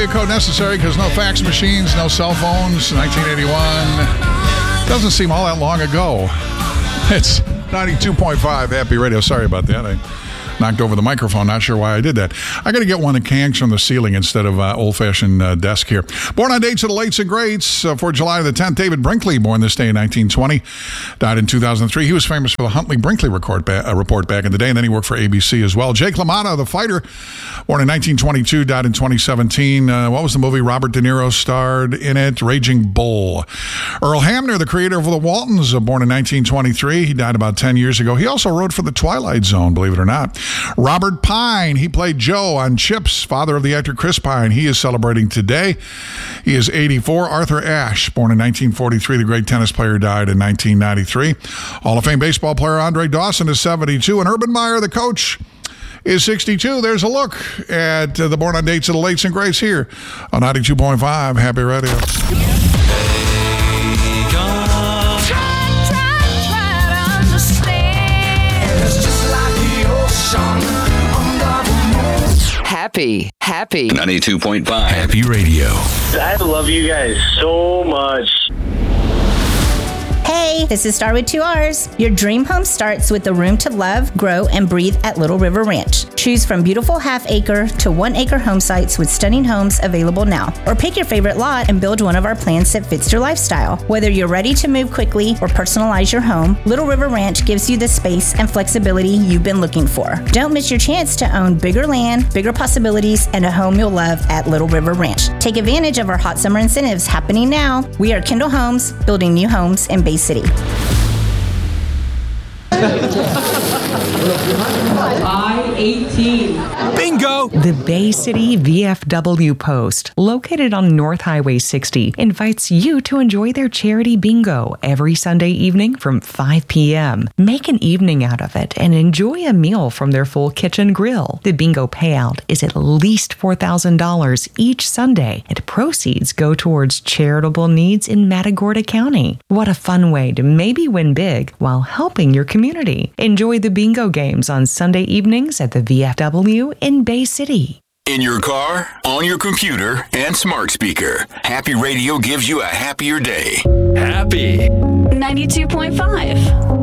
area code necessary because no fax machines, no cell phones. 1981 doesn't seem all that long ago. It's 92.5 Happy Radio. Sorry about that. I knocked over the microphone. Not sure why I did that. I got to get one that hangs from the ceiling instead of old-fashioned desk here. Born on dates of the lates and greats. For July the 10th, David Brinkley, born this day in 1920, died in 2003. He was famous for the Huntley-Brinkley report back in the day, and then he worked for ABC as well. Jake LaMotta, the fighter, born in 1922, died in 2017. What was the movie? Robert De Niro starred in it. Raging Bull. Earl Hamner, the creator of The Waltons, born in 1923. He died about 10 years ago. He also wrote for The Twilight Zone, believe it or not. Robert Pine, he played Joe on Chips, father of the actor Chris Pine. He is celebrating today. He is 84. Arthur Ashe, born in 1943, the great tennis player, died in 1993. Hall of Fame baseball player Andre Dawson is 72. And Urban Meyer, the coach, is 62. There's a look at the Born on Dates of the Lates and Greats here on 92.5 Happy Radio. Happy 92.5 Happy Radio. I love you guys so much. Hey, this is Star with 2 R's. Your dream home starts with the room to love, grow, and breathe at Little River Ranch. Choose from beautiful half-acre to 1-acre home sites with stunning homes available now. Or pick your favorite lot and build one of our plans that fits your lifestyle. Whether you're ready to move quickly or personalize your home, Little River Ranch gives you the space and flexibility you've been looking for. Don't miss your chance to own bigger land, bigger possibilities, and a home you'll love at Little River Ranch. Take advantage of our hot summer incentives happening now. We are Kendall Homes, building new homes in Bay City. I-18. Bingo! The Bay City VFW Post, located on North Highway 60, invites you to enjoy their charity bingo every Sunday evening from 5 p.m. Make an evening out of it and enjoy a meal from their full kitchen grill. The bingo payout is at least $4,000 each Sunday, and proceeds go towards charitable needs in Matagorda County. What a fun way to maybe win big while helping your community. Enjoy the bingo games on Sunday evenings at the VFW in Bay City. In your car, on your computer, and smart speaker, Happy Radio gives you a happier day. Happy 92.5